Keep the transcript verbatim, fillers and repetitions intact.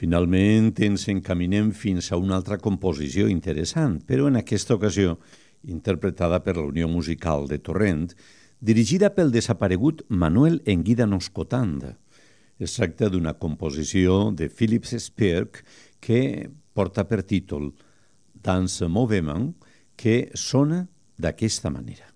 Finalment ens encaminem fins a una altra composició interessant, però en aquesta ocasió interpretada per la Unió Musical de Torrent, dirigida pel desaparegut Manuel Enguida Noscotanda. Es tracta d'una composició de Philip Spierk que porta per títol Dans ce mauvais monde, que sona d'aquesta manera.